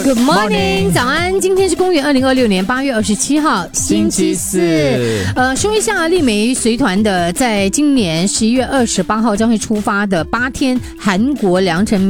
Good morning， 早安！今天是公元2026年8月27号，星期四。说一下丽梅随团的，在今年11月28号将会出发的8天韩国良辰